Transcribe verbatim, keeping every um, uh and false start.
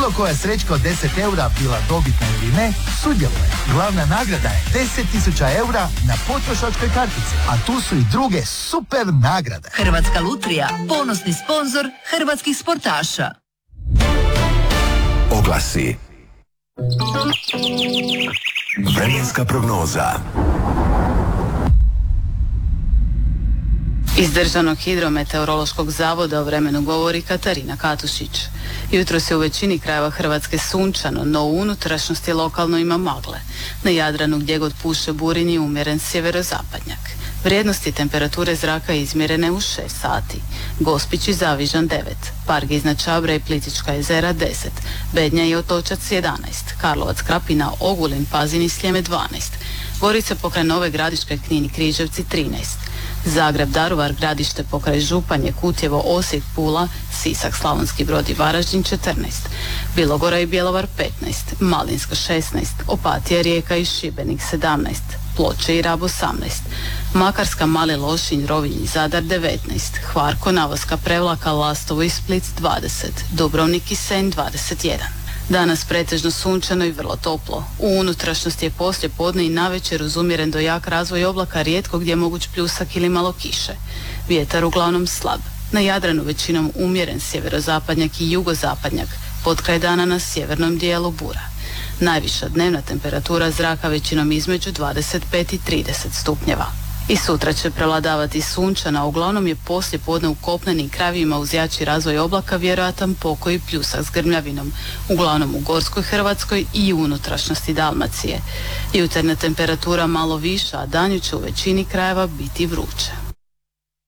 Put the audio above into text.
bilo koja srećka od deset eura, bila dobitna ili ne, sudjeluje. Glavna nagrada je deset tisuća eura na potrošačkoj kartici, a tu su i druge super nagrade. Hrvatska lutrija, ponosni sponzor hrvatskih sportaša. Oglasi. Vremenska prognoza. Iz Državnog hidrometeorološkog zavoda o vremenu govori Katarina Katušić. Jutros je u većini krajeva Hrvatske sunčano, no u unutrašnjosti lokalno ima magle. Na Jadranu gdje god puše burin je umjeren sjeverozapadnjak. Vrijednosti temperature zraka izmjerene u šest sati. Gospić i Zavižan devet, Park iznad Čabra i Plitvička jezera deset, Bednja i Otočac jedanaest, Karlovac, Krapina, Ogulin, Pazin i Sljeme dvanaest, Gorica pokraj Nove Gradiške, Knin i Križevci trinaest, Zagreb, Daruvar, Gradište pokraj Županje, Kutjevo, Osijek, Pula, Sisak, Slavonski Brod i Varaždin četrnaest, Bilogora i Bjelovar petnaest, Malinska šesnaest, Opatija, Rijeka i Šibenik sedamnaest, Ploče i Rab osamnaest, Makarska, Mali Lošinj, Rovinj i Zadar devetnaest, Hvar, Konavoska, Prevlaka, Lastovo i Split dvadeset, Dubrovnik i Senj dvadeset jedan. Danas pretežno sunčano i vrlo toplo. U unutrašnjosti je poslije podne i navečer uz umjeren do jak razvoj oblaka, rijetko gdje je moguć pljusak ili malo kiše. Vjetar uglavnom slab. Na Jadranu većinom umjeren sjeverozapadnjak i jugozapadnjak, potkraj dana na sjevernom dijelu bura. Najviša dnevna temperatura zraka većinom između dvadeset pet i trideset stupnjeva. I sutra će prevladavati sunčana, uglavnom je poslije podne u kopnenim krajevima uz jači razvoj oblaka vjerojatan pokoj i pljusak s grmljavinom, uglavnom u Gorskoj Hrvatskoj i u unutrašnjosti Dalmacije. Jutarnja temperatura malo viša, a danju će u većini krajeva biti vruće.